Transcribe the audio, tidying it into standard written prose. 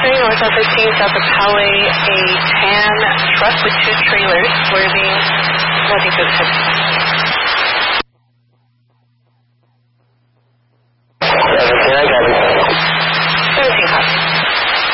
3 north on 15 south of Poway, a tan truck with 2 trailers swerving northeast of 10. 17, I got it.